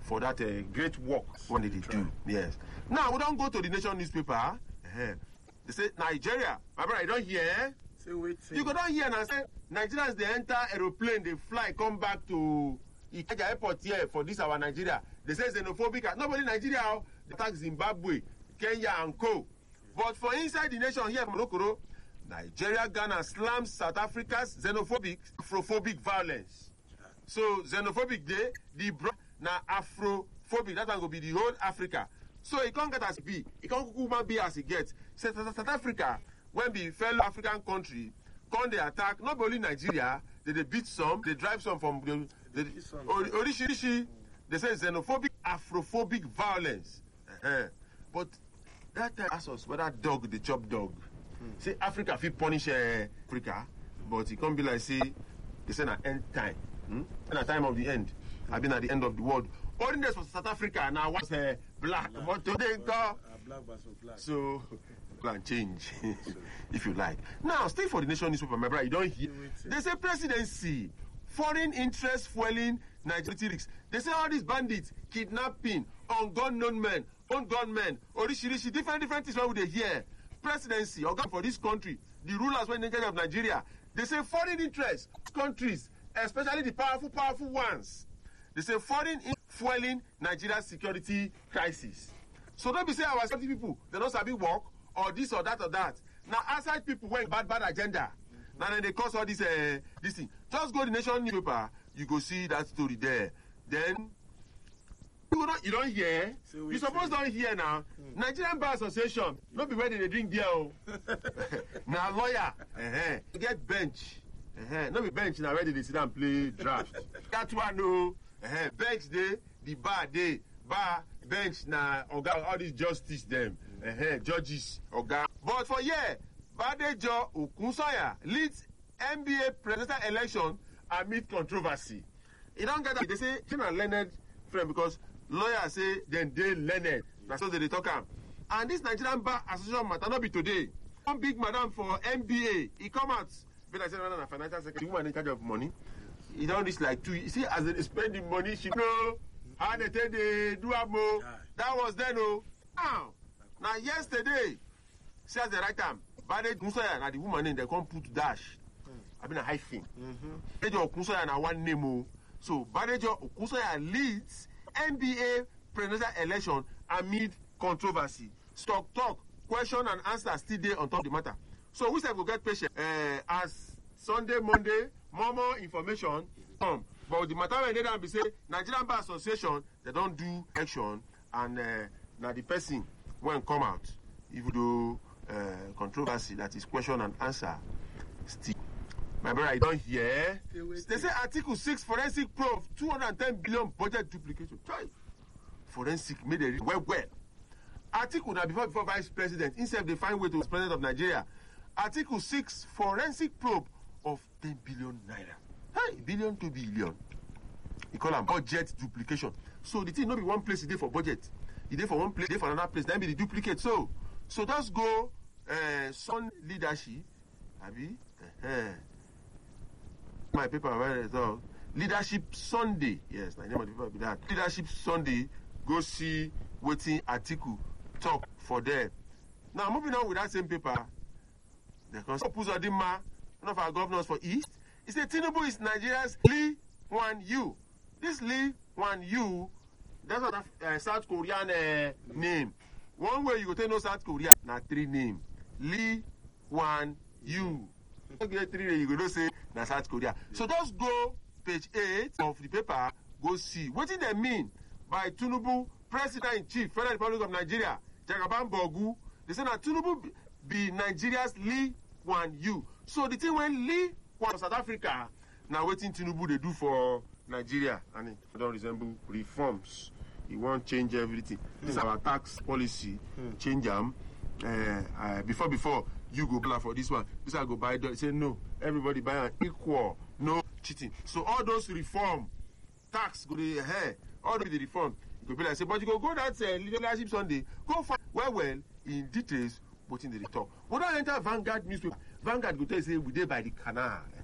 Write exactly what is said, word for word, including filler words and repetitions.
for that uh, great work when they do. Yes. Now we don't go to the Nation newspaper. Uh-huh. They say Nigeria. My brother, you don't hear? Say wait. You go down here and say Nigerians they enter aeroplane, they fly, come back to Ikeja airport here for this our Nigeria. They say xenophobic. Nobody Nigeria. They attack Zimbabwe, Kenya and co. But for inside the nation here, Morocco, Nigeria, Ghana slams South Africa's xenophobic, Afrophobic violence. So xenophobic day, the bro na Afrophobic. That one will be the whole Africa. So it can't get as be. It can't even be as it gets. So South Africa, when the fellow African country come they attack, not only Nigeria, they, they beat some, they drive some from the, the Orishirishi. They say xenophobic, Afrophobic violence. Uh-huh. But that time ask us whether dog they chop dog. Hmm. Say Africa fit punish uh, Africa, but it can't be like say they say na end time. Hmm? And at time of the end. Hmm. I've been at the end of the world. Only this was South Africa now was uh, black, black, but today go uh, black versus black. So plan change if you like. Now stay for the Nation newspaper, my brother. You don't hear. They say presidency, foreign interest fueling Nigeria risks. They say all these bandits, kidnapping, ungunned men, ungunmen, orishirishi, different different things. What would they hear? Presidency, or for this country, the rulers when in charge of Nigeria. They say foreign interest countries, especially the powerful, powerful ones. They say foreign in fueling Nigeria's security crisis. So don't be saying our security people, they don't sabi work or this or that or that. Now outside people went bad, bad agenda. Mm-hmm. Now then they cause all this uh, this thing. Just go to the Nation newspaper, you go see that story there. Then you don't you don't hear. So you suppose don't hear now. Mm. Nigerian Bar Association, not be where they drink beer. Now lawyer, uh-huh. Get bench. Uh-huh. Not be bench now where they sit and play draft. That one no. Uh-huh. Bench day, the bar day, bar, bench na oga all these justice them, uh-huh. Judges, oga. But for yeah, Badejo Okunsanya leads N B A presidential election amid controversy. You don't get that. They say she's a learned friend because lawyers say then they learned. That's what they talk am. And this Nigerian Bar Association matter not be today. One big madam for N B A, he come out. But I said, no, no, financial secretary, woman in charge of money. He don't reach like two. You see, as they spend the money, she know how they take the do a more. That was then, oh. Now, now yesterday, she has the right time. But they Kunsaya na the woman in they come put dash. I mean a hyphen. Badejo Okunsanya na one name, oh. So Badejo Okunsanya leads N B A presidential election amid controversy. Stock talk, question and answer still there on top of the matter. So we said we'll get patient uh, as Sunday, Monday. More more information come, but the matter when they don't be say Nigerian Bar Association they don't do action and uh, now the person when come out even though uh, controversy that is question and answer still. My brother, I don't hear. They say Article six forensic probe two hundred and ten billion budget duplication. Try forensic made a well well. Article now before before vice president instead they find way to president of Nigeria. Article six forensic probe of ten billion naira. Hey, billion to billion. You call them budget duplication. So the thing not be one place today for budget. It for one place, for another place, then be the duplicate. So so just go uh Sun leadership. Abi uh-huh. My paper where is all Leadership Sunday. Yes, my name of the paper be that. Leadership Sunday, go see waiting article talk for them. Now moving on with that same paper. Because Opuzodima, one of our governors for East, he said Tinubu is Nigeria's Lee Kuan Yew. This Lee Kuan Yew, that's not a uh, South Korean uh, name. One way you go tell no South Korea, na three name. Lee Kuan Yew. You get three name, you go say na South Korea. So just go page eight of the paper, go see. What did they mean by Tinubu, President-in-Chief, Federal Republic of Nigeria, Jagaban Bogu? They say na Tinubu be, be Nigeria's Lee Kuan Yew. So the thing when Lee Kuan South Africa, now waiting Tinubu they do for Nigeria, and it don't resemble reforms. He won't change everything. Mm. This is our tax policy. Mm. Change them. Uh, uh, before before you go plan for this one, this I go buy. Say no, everybody buy an equal, no cheating. So all those reform, tax go the hair, all the reform. You go be like say, but you go go that uh, leadership Sunday, go for well well in details. But in the talk, we don't enter Vanguard newspaper. Vanguard go tell you say we dey by the canal.